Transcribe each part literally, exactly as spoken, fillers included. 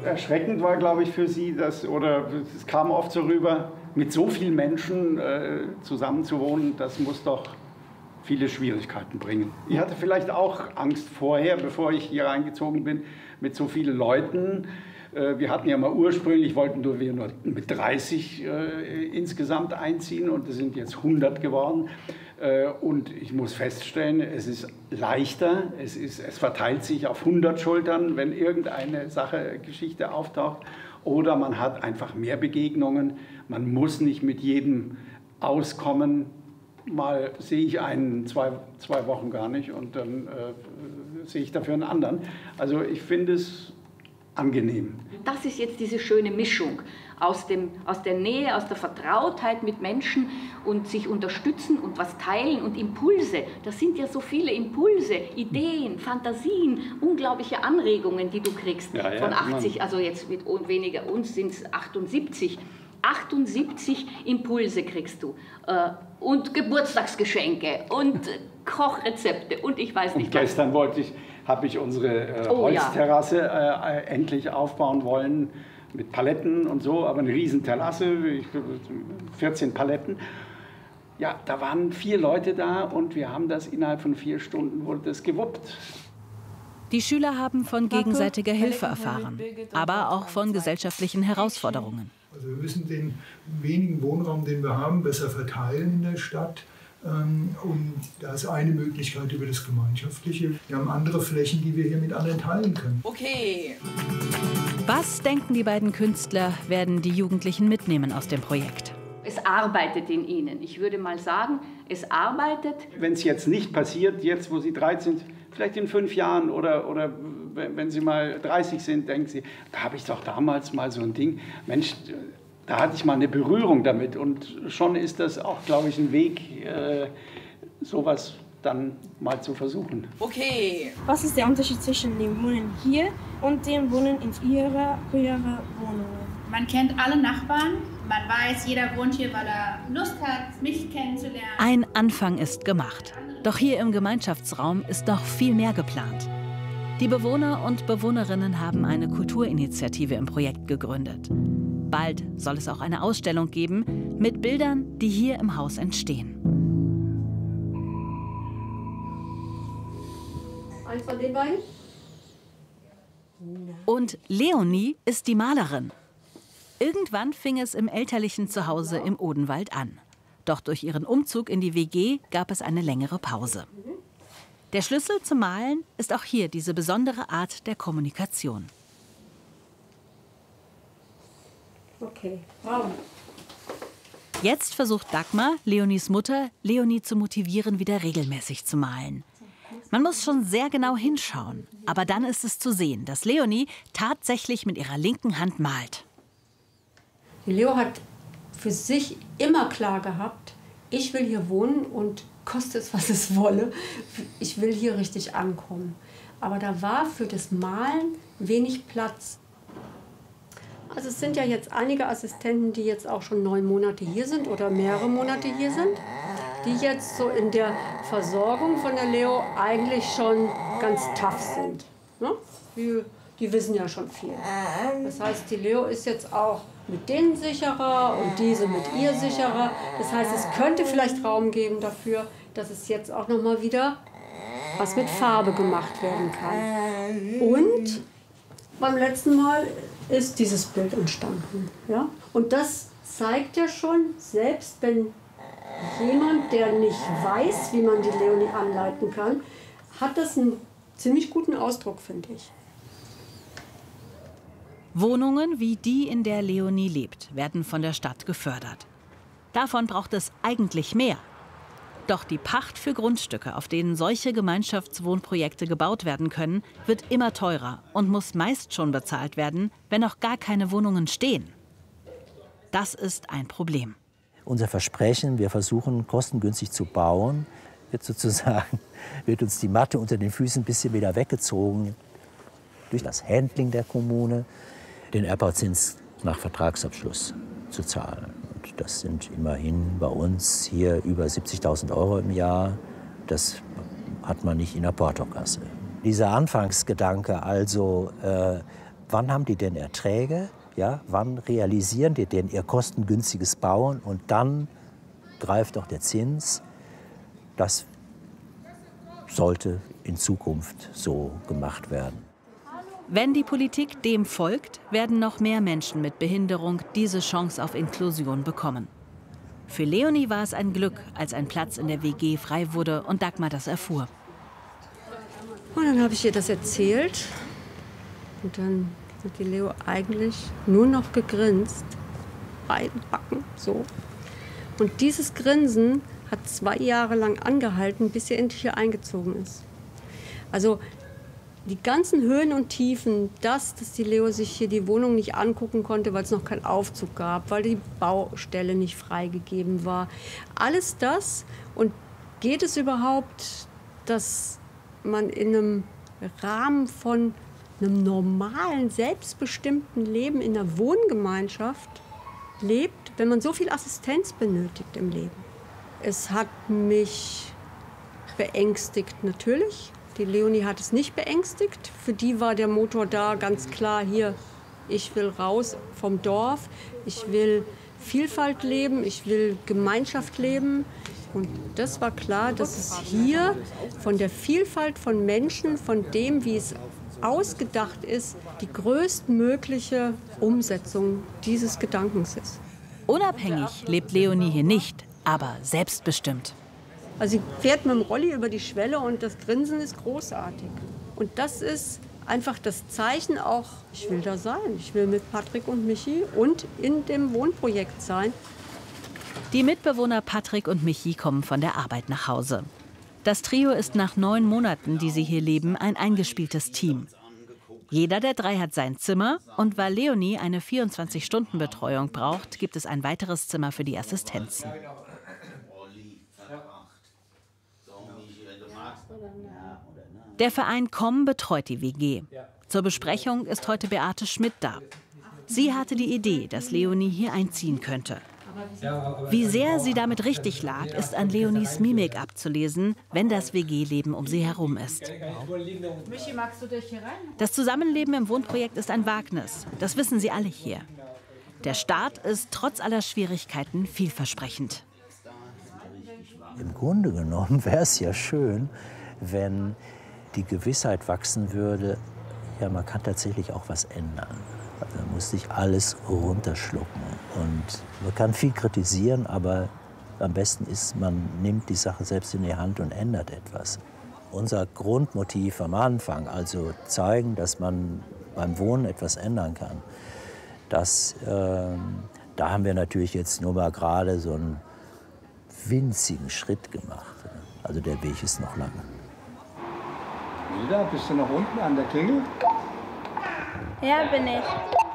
erschreckend war, glaube ich, für Sie, dass, oder es kam oft so rüber, mit so vielen Menschen äh, zusammenzuwohnen, das muss doch viele Schwierigkeiten bringen. Ich hatte vielleicht auch Angst vorher, bevor ich hier reingezogen bin, mit so vielen Leuten. Äh, wir hatten ja mal ursprünglich, wollten wir nur mit dreißig äh, insgesamt einziehen und es sind jetzt hundert geworden. Äh, und ich muss feststellen, es ist leichter, es, ist, es verteilt sich auf hundert Schultern, wenn irgendeine Sache, Geschichte auftaucht. Oder man hat einfach mehr Begegnungen. Man muss nicht mit jedem auskommen. Mal sehe ich einen zwei, zwei Wochen gar nicht und dann äh, sehe ich dafür einen anderen. Also ich finde es angenehm. Das ist jetzt diese schöne Mischung aus, dem, aus der Nähe, aus der Vertrautheit mit Menschen und sich unterstützen und was teilen und Impulse. Das sind ja so viele Impulse, Ideen, Fantasien, unglaubliche Anregungen, die du kriegst. Ja, ja, von achtzig, also jetzt mit weniger uns sind es achtundsiebzig. achtundsiebzig Impulse kriegst du. Äh, und Geburtstagsgeschenke und Kochrezepte und ich weiß nicht und gestern was. wollte ich, habe ich unsere äh, oh, Holzterrasse ja. äh, endlich aufbauen wollen mit Paletten und so, aber eine riesen Terrasse, vierzehn Paletten. Ja, da waren vier Leute da und wir haben das innerhalb von vier Stunden wurde das gewuppt. Die Schüler haben von gegenseitiger Hilfe erfahren, aber auch von gesellschaftlichen Herausforderungen. Also wir müssen den wenigen Wohnraum, den wir haben, besser verteilen in der Stadt. Und da ist eine Möglichkeit über das Gemeinschaftliche. Wir haben andere Flächen, die wir hier mit anderen teilen können. Okay. Was denken die beiden Künstler, werden die Jugendlichen mitnehmen aus dem Projekt? Es arbeitet in ihnen. Ich würde mal sagen, es arbeitet. Wenn es jetzt nicht passiert, jetzt wo sie dreizehn sind, vielleicht in fünf Jahren oder, oder wenn sie mal dreißig sind, denken sie, da habe ich doch damals mal so ein Ding, Mensch, da hatte ich mal eine Berührung damit. Und schon ist das auch, glaube ich, ein Weg, äh, sowas dann mal zu versuchen. Okay. Was ist der Unterschied zwischen dem Wohnen hier und dem Wohnen in Ihrer früheren Wohnung? Man kennt alle Nachbarn, man weiß, jeder wohnt hier, weil er Lust hat, mich kennenzulernen. Ein Anfang ist gemacht. Doch hier im Gemeinschaftsraum ist noch viel mehr geplant. Die Bewohner und Bewohnerinnen haben eine Kulturinitiative im Projekt gegründet. Bald soll es auch eine Ausstellung geben mit Bildern, die hier im Haus entstehen. Eins von den beiden? Und Leonie ist die Malerin. Irgendwann fing es im elterlichen Zuhause im Odenwald an. Doch durch ihren Umzug in die W G gab es eine längere Pause. Der Schlüssel zum Malen ist auch hier diese besondere Art der Kommunikation. Okay, Raum. Jetzt versucht Dagmar, Leonies Mutter, Leonie zu motivieren, wieder regelmäßig zu malen. Man muss schon sehr genau hinschauen. Aber dann ist es zu sehen, dass Leonie tatsächlich mit ihrer linken Hand malt. Die Leo hat für sich immer klar gehabt, ich will hier wohnen und koste es, was es wolle. Ich will hier richtig ankommen. Aber da war für das Malen wenig Platz. Also es sind ja jetzt einige Assistenten, die jetzt auch schon neun Monate hier sind oder mehrere Monate hier sind, die jetzt so in der Versorgung von der Leo eigentlich schon ganz tough sind. Ne? Die, die wissen ja schon viel. Das heißt, die Leo ist jetzt auch mit denen sicherer und diese mit ihr sicherer. Das heißt, es könnte vielleicht Raum geben dafür, dass es jetzt auch noch mal wieder was mit Farbe gemacht werden kann. Und beim letzten Mal ist dieses Bild entstanden. Ja? Und das zeigt ja schon, selbst wenn jemand, der nicht weiß, wie man die Leonie anleiten kann, hat das einen ziemlich guten Ausdruck, finde ich. Wohnungen wie die, in der Leonie lebt, werden von der Stadt gefördert. Davon braucht es eigentlich mehr. Doch die Pacht für Grundstücke, auf denen solche Gemeinschaftswohnprojekte gebaut werden können, wird immer teurer und muss meist schon bezahlt werden, wenn noch gar keine Wohnungen stehen. Das ist ein Problem. Unser Versprechen, wir versuchen kostengünstig zu bauen, wird sozusagen, wird uns die Matte unter den Füßen ein bisschen wieder weggezogen durch das Handling der Kommune, den Erbauzins nach Vertragsabschluss zu zahlen. Und das sind immerhin bei uns hier über siebzigtausend Euro im Jahr. Das hat man nicht in der Portokasse. Dieser Anfangsgedanke, also äh, wann haben die denn Erträge? Ja, wann realisieren die denn ihr kostengünstiges Bauen? Und dann greift auch der Zins. Das sollte in Zukunft so gemacht werden. Wenn die Politik dem folgt, werden noch mehr Menschen mit Behinderung diese Chance auf Inklusion bekommen. Für Leonie war es ein Glück, als ein Platz in der W G frei wurde und Dagmar das erfuhr. Und dann habe ich ihr das erzählt. Und dann hat die Leo eigentlich nur noch gegrinst. Beiden Backen, so. Und dieses Grinsen hat zwei Jahre lang angehalten, bis sie endlich hier eingezogen ist. Also die ganzen Höhen und Tiefen, das, dass die Leo sich hier die Wohnung nicht angucken konnte, weil es noch keinen Aufzug gab, weil die Baustelle nicht freigegeben war. Alles das. Und geht es überhaupt, dass man in einem Rahmen von einem normalen, selbstbestimmten Leben in einer Wohngemeinschaft lebt, wenn man so viel Assistenz benötigt im Leben? Es hat mich beängstigt, natürlich. Die Leonie hat es nicht beängstigt. Für die war der Motor da, ganz klar, hier, ich will raus vom Dorf, ich will Vielfalt leben, ich will Gemeinschaft leben. Und das war klar, dass es hier von der Vielfalt von Menschen, von dem, wie es ausgedacht ist, die größtmögliche Umsetzung dieses Gedankens ist. Unabhängig lebt Leonie hier nicht, aber selbstbestimmt. Also sie fährt mit dem Rolli über die Schwelle und das Grinsen ist großartig. Und das ist einfach das Zeichen auch, ich will da sein. Ich will mit Patrick und Michi und in dem Wohnprojekt sein. Die Mitbewohner Patrick und Michi kommen von der Arbeit nach Hause. Das Trio ist nach neun Monaten, die sie hier leben, ein eingespieltes Team. Jeder der drei hat sein Zimmer und weil Leonie eine vierundzwanzig-Stunden-Betreuung braucht, gibt es ein weiteres Zimmer für die Assistenzen. Der Verein Komm betreut die W G. Zur Besprechung ist heute Beate Schmidt da. Sie hatte die Idee, dass Leonie hier einziehen könnte. Wie sehr sie damit richtig lag, ist an Leonies Mimik abzulesen, wenn das W G-Leben um sie herum ist. Das Zusammenleben im Wohnprojekt ist ein Wagnis. Das wissen sie alle hier. Der Start ist trotz aller Schwierigkeiten vielversprechend. Im Grunde genommen wäre es ja schön, wenn die Gewissheit wachsen würde, ja, man kann tatsächlich auch was ändern. Also man muss nicht alles runterschlucken. Und man kann viel kritisieren, aber am besten ist, man nimmt die Sache selbst in die Hand und ändert etwas. Unser Grundmotiv am Anfang, also zeigen, dass man beim Wohnen etwas ändern kann, das, äh, da haben wir natürlich jetzt nur mal gerade so einen winzigen Schritt gemacht. Also der Weg ist noch lang. Milda, bist du noch unten an der Klingel? Ja, bin ich.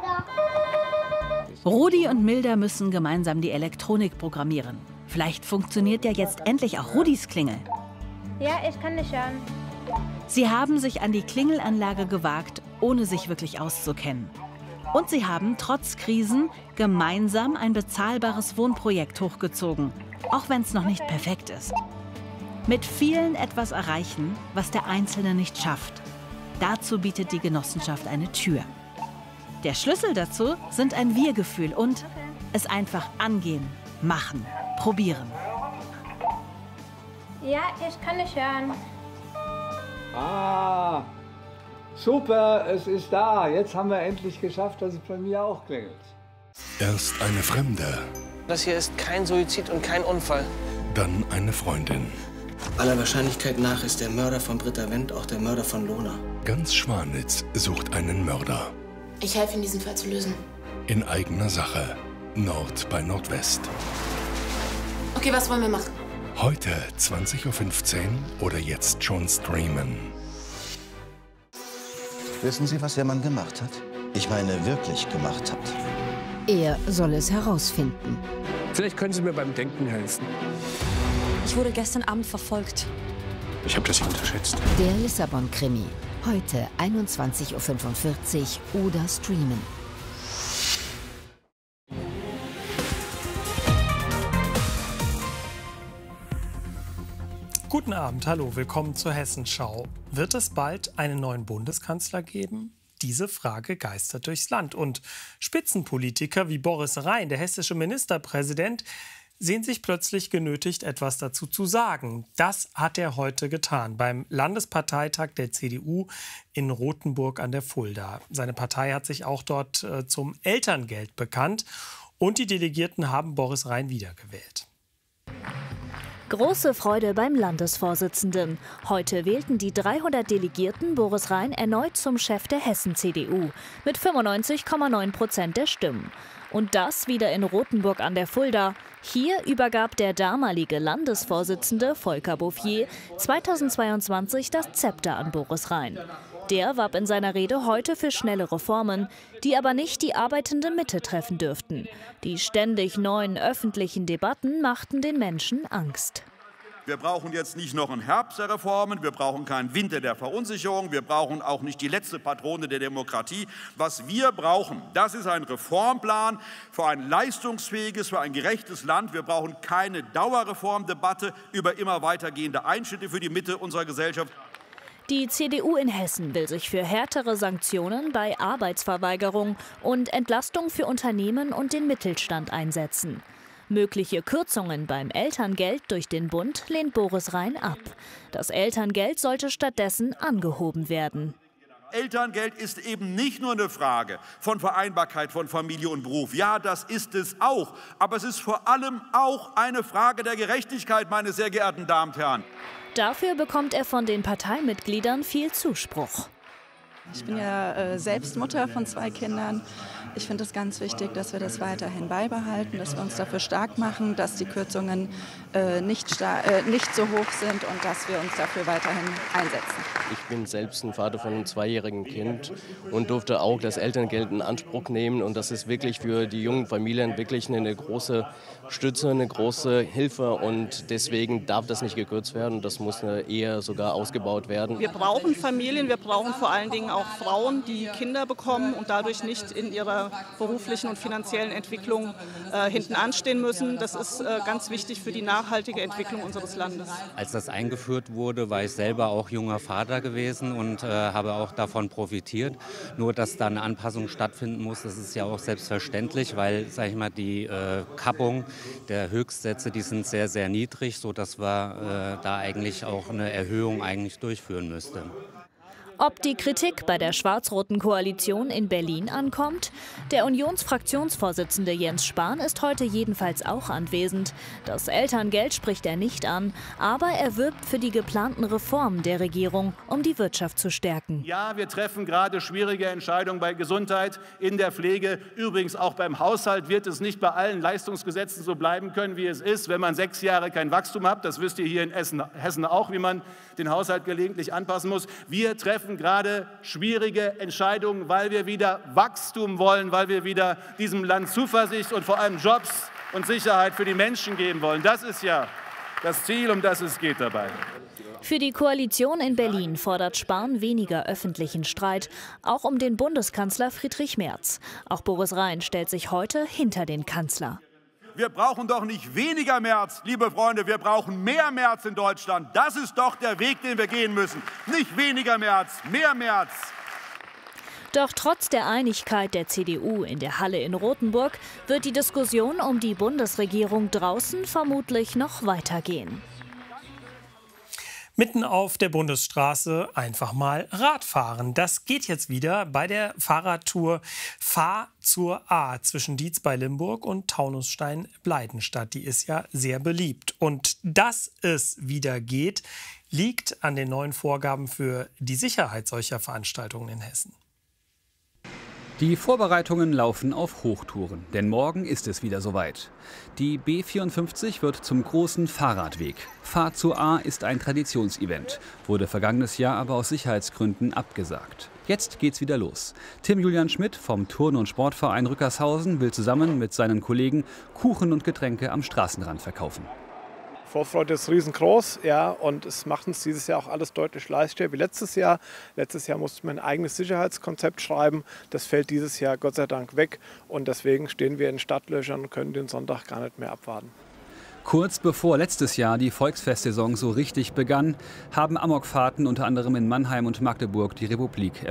Rudi und Milda müssen gemeinsam die Elektronik programmieren. Vielleicht funktioniert ja jetzt endlich auch Rudis Klingel. Ja, ich kann nicht hören. Sie haben sich an die Klingelanlage gewagt, ohne sich wirklich auszukennen. Und sie haben trotz Krisen gemeinsam ein bezahlbares Wohnprojekt hochgezogen, auch wenn es noch nicht perfekt ist. Mit vielen etwas erreichen, was der Einzelne nicht schafft. Dazu bietet die Genossenschaft eine Tür. Der Schlüssel dazu sind ein Wir-Gefühl und es einfach angehen, machen, probieren. Ja, ich kann nicht hören. Ah, super, es ist da. Jetzt haben wir endlich geschafft, dass es bei mir auch klingelt. Erst eine Fremde. Das hier ist kein Suizid und kein Unfall. Dann eine Freundin. Aller Wahrscheinlichkeit nach ist der Mörder von Britta Wendt auch der Mörder von Lona. Ganz Schwanitz sucht einen Mörder. Ich helfe Ihnen, diesen Fall zu lösen. In eigener Sache. Nord bei Nordwest. Okay, was wollen wir machen? Heute zwanzig Uhr fünfzehn oder jetzt schon streamen. Wissen Sie, was Ihr Mann gemacht hat? Ich meine, wirklich gemacht hat. Er soll es herausfinden. Vielleicht können Sie mir beim Denken helfen. Ich wurde gestern Abend verfolgt. Ich habe das unterschätzt. Der Lissabon-Krimi. Heute einundzwanzig Uhr fünfundvierzig oder streamen. Guten Abend, hallo, willkommen zur Hessenschau. Wird es bald einen neuen Bundeskanzler geben? diese Frage geistert durchs Land. Und Spitzenpolitiker wie Boris Rhein, der hessische Ministerpräsident, sehen sich plötzlich genötigt, etwas dazu zu sagen. Das hat er heute getan beim Landesparteitag der C D U in Rothenburg an der Fulda. Seine Partei hat sich auch dort äh, zum Elterngeld bekannt und die Delegierten haben Boris Rhein wiedergewählt. Große Freude beim Landesvorsitzenden. Heute wählten die dreihundert Delegierten Boris Rhein erneut zum Chef der Hessen-C D U mit fünfundneunzig Komma neun Prozent der Stimmen. Und das wieder in Rothenburg an der Fulda. Hier übergab der damalige Landesvorsitzende Volker Bouffier zweitausendzweiundzwanzig das Zepter an Boris Rhein. Der warb in seiner Rede heute für schnelle Reformen, die aber nicht die arbeitende Mitte treffen dürften. Die ständig neuen öffentlichen Debatten machten den Menschen Angst. Wir brauchen jetzt nicht noch einen Herbst der Reformen, wir brauchen keinen Winter der Verunsicherung, wir brauchen auch nicht die letzte Patrone der Demokratie. Was wir brauchen, das ist ein Reformplan für ein leistungsfähiges, für ein gerechtes Land. Wir brauchen keine Dauerreformdebatte über immer weitergehende Einschnitte für die Mitte unserer Gesellschaft. Die C D U in Hessen will sich für härtere Sanktionen bei Arbeitsverweigerung und Entlastung für Unternehmen und den Mittelstand einsetzen. Mögliche Kürzungen beim Elterngeld durch den Bund lehnt Boris Rhein ab. Das Elterngeld sollte stattdessen angehoben werden. Elterngeld ist eben nicht nur eine Frage von Vereinbarkeit von Familie und Beruf. Ja, das ist es auch. Aber es ist vor allem auch eine Frage der Gerechtigkeit, meine sehr geehrten Damen und Herren. Dafür bekommt er von den Parteimitgliedern viel Zuspruch. Ich bin ja äh, selbst Mutter von zwei Kindern. Ich finde es ganz wichtig, dass wir das weiterhin beibehalten, dass wir uns dafür stark machen, dass die Kürzungen äh, nicht, äh, nicht so hoch sind und dass wir uns dafür weiterhin einsetzen. Ich bin selbst ein Vater von einem zweijährigen Kind und durfte auch das Elterngeld in Anspruch nehmen. Und das ist wirklich für die jungen Familien wirklich eine große Stütze, eine große Hilfe. Und deswegen darf das nicht gekürzt werden. Das muss eher sogar ausgebaut werden. Wir brauchen Familien, wir brauchen vor allen Dingen auch Frauen, die Kinder bekommen und dadurch nicht in ihrer beruflichen und finanziellen Entwicklung äh, hinten anstehen müssen. Das ist äh, ganz wichtig für die nachhaltige Entwicklung unseres Landes. Als das eingeführt wurde, war ich selber auch junger Vater gewesen und äh, habe auch davon profitiert. Nur, dass da eine Anpassung stattfinden muss, das ist ja auch selbstverständlich, weil, sag ich mal, die äh, Kappung der Höchstsätze, die sind sehr, sehr niedrig, sodass wir äh, da eigentlich auch eine Erhöhung eigentlich durchführen müssten. Ob die Kritik bei der schwarz-roten Koalition in Berlin ankommt? Der Unionsfraktionsvorsitzende Jens Spahn ist heute jedenfalls auch anwesend. Das Elterngeld spricht er nicht an, aber er wirbt für die geplanten Reformen der Regierung, um die Wirtschaft zu stärken. Ja, wir treffen gerade schwierige Entscheidungen bei Gesundheit, in der Pflege. Übrigens auch beim Haushalt wird es nicht bei allen Leistungsgesetzen so bleiben können, wie es ist, wenn man sechs Jahre kein Wachstum hat. Das wisst ihr hier in Hessen auch, wie man den Haushalt gelegentlich anpassen muss. Wir treffen gerade schwierige Entscheidungen, weil wir wieder Wachstum wollen, weil wir wieder diesem Land Zuversicht und vor allem Jobs und Sicherheit für die Menschen geben wollen. Das ist ja das Ziel, um das es geht dabei. Für die Koalition in Berlin fordert Spahn weniger öffentlichen Streit, auch um den Bundeskanzler Friedrich Merz. Auch Boris Rhein stellt sich heute hinter den Kanzler. Wir brauchen doch nicht weniger Merz, liebe Freunde, wir brauchen mehr Merz in Deutschland. Das ist doch der Weg, den wir gehen müssen. Nicht weniger Merz, mehr Merz. Doch trotz der Einigkeit der C D U in der Halle in Rothenburg wird die Diskussion um die Bundesregierung draußen vermutlich noch weitergehen. Mitten auf der Bundesstraße einfach mal Radfahren. Das geht jetzt wieder bei der Fahrradtour Fahr zur A zwischen Dietz bei Limburg und Taunusstein-Bleidenstadt. Die ist ja sehr beliebt. Und dass es wieder geht, liegt an den neuen Vorgaben für die Sicherheit solcher Veranstaltungen in Hessen. Die Vorbereitungen laufen auf Hochtouren, denn morgen ist es wieder soweit. Die B vierundfünfzig wird zum großen Fahrradweg. Fahr zur A ist ein Traditionsevent, wurde vergangenes Jahr aber aus Sicherheitsgründen abgesagt. Jetzt geht's wieder los. Tim Julian Schmidt vom Turn- und Sportverein Rückershausen will zusammen mit seinen Kollegen Kuchen und Getränke am Straßenrand verkaufen. Vorfreude ist riesengroß, ja, und es macht uns dieses Jahr auch alles deutlich leichter wie letztes Jahr. Letztes Jahr mussten wir ein eigenes Sicherheitskonzept schreiben. Das fällt dieses Jahr Gott sei Dank weg und deswegen stehen wir in Stadtlöchern und können den Sonntag gar nicht mehr abwarten. Kurz bevor letztes Jahr die Volksfestsaison so richtig begann, haben Amokfahrten unter anderem in Mannheim und Magdeburg die Republik